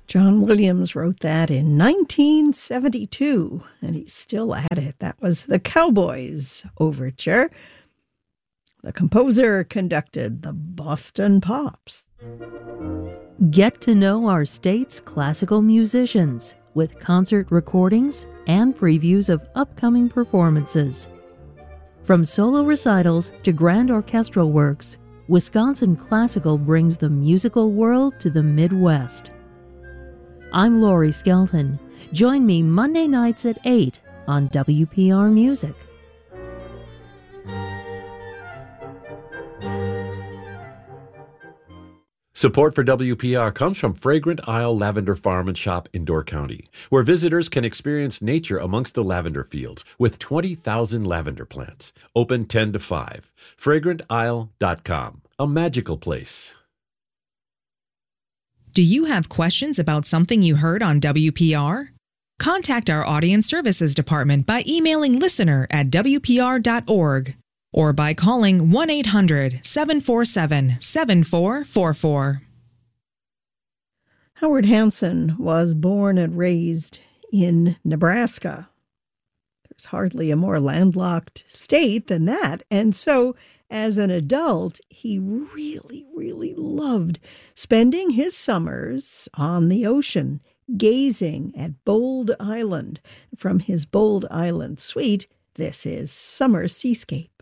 John Williams wrote that in 1972, and he's still at it. That was the Cowboys Overture. The composer conducted the Boston Pops. Get to know our state's classical musicians with concert recordings and previews of upcoming performances. From solo recitals to grand orchestral works, Wisconsin Classical brings the musical world to the Midwest. I'm Lori Skelton. Join me Monday nights at 8 on WPR Music. Support for WPR comes from Fragrant Isle Lavender Farm and Shop in Door County, where visitors can experience nature amongst the lavender fields with 20,000 lavender plants. Open 10 to 5. FragrantIsle.com. A magical place. Do you have questions about something you heard on WPR? Contact our Audience Services Department by emailing listener@wpr.org or by calling 1-800-747-7444. Howard Hansen was born and raised in Nebraska. There's hardly a more landlocked state than that. And so, as an adult, he really, really loved spending his summers on the ocean, gazing at Bold Island. From his Bold Island suite, this is Summer Seascape.